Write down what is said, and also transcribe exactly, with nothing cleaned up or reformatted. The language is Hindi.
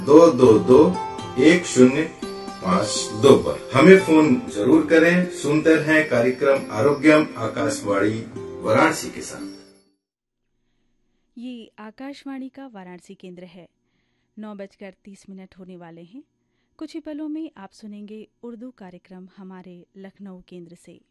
दो दो दो एक शून्य पाँच दो पर हमें फोन जरूर करें। सुनते रहें कार्यक्रम आरोग्यम आकाशवाणी वाराणसी के साथ। ये आकाशवाणी का वाराणसी केंद्र है। नौ बजकर तीस मिनट होने वाले हैं। कुछ ही पलों में आप सुनेंगे उर्दू कार्यक्रम हमारे लखनऊ केंद्र से।